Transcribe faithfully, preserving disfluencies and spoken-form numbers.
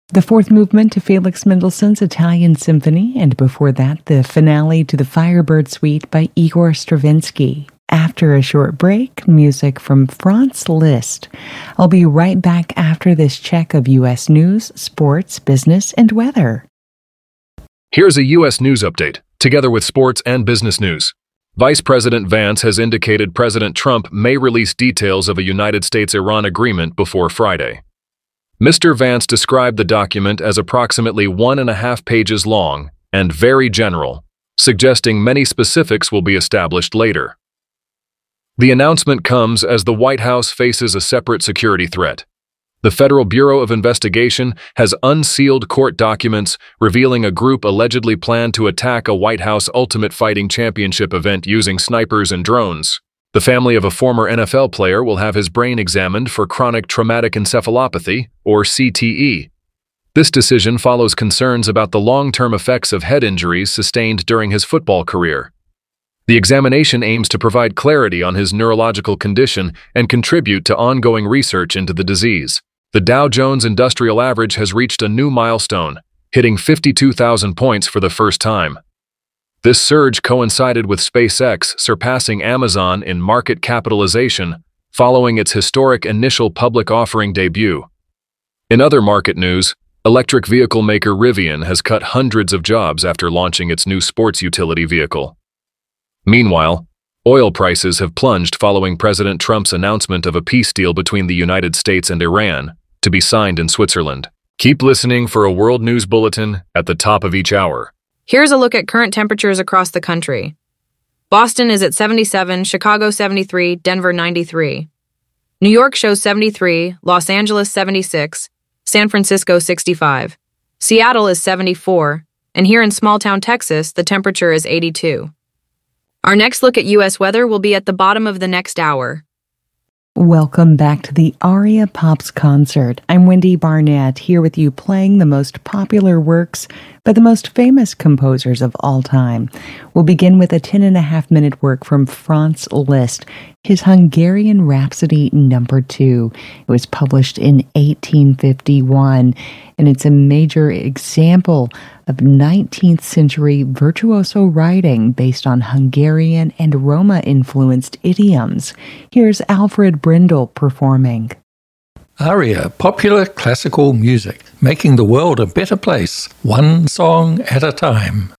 The fourth movement to Felix Mendelssohn's Italian Symphony, and before that, the finale to the Firebird Suite by Igor Stravinsky. After a short break, music from Franz Liszt. I'll be right back after this check of U S news, sports, business, and weather. Here's a U S news update, together with sports and business news. Vice President Vance has indicated President Trump may release details of a United States-Iran agreement before Friday. Mister Vance described the document as approximately one and a half pages long and very general, suggesting many specifics will be established later. The announcement comes as the White House faces a separate security threat. The Federal Bureau of Investigation has unsealed court documents revealing a group allegedly planned to attack a White House Ultimate Fighting Championship event using snipers and drones. The family of a former N F L player will have his brain examined for chronic traumatic encephalopathy, or C T E. This decision follows concerns about the long-term effects of head injuries sustained during his football career. The examination aims to provide clarity on his neurological condition and contribute to ongoing research into the disease. The Dow Jones Industrial Average has reached a new milestone, hitting fifty-two thousand points for the first time. This surge coincided with SpaceX surpassing Amazon in market capitalization following its historic initial public offering debut. In other market news, electric vehicle maker Rivian has cut hundreds of jobs after launching its new sports utility vehicle. Meanwhile, oil prices have plunged following President Trump's announcement of a peace deal between the United States and Iran, to be signed in Switzerland. Keep listening for a world news bulletin at the top of each hour. Here's a look at current temperatures across the country. Boston is at seventy-seven, Chicago seventy-three, Denver ninety-three. New York shows seventy-three, Los Angeles seventy-six, San Francisco sixty-five. Seattle is seventy-four, and here in small-town Texas, the temperature is eighty-two. Our next look at U S weather will be at the bottom of the next hour. Welcome back to the Aria Pops concert. I'm Wendy Barnett, here with you playing the most popular works by the most famous composers of all time. We'll begin with a ten and a half minute work from Franz Liszt, his Hungarian Rhapsody number two. It was published in eighteen fifty-one, and it's a major example of nineteenth century virtuoso writing based on Hungarian and Roma-influenced idioms. Here's Alfred Brendel performing. Aria, popular classical music, making the world a better place, one song at a time.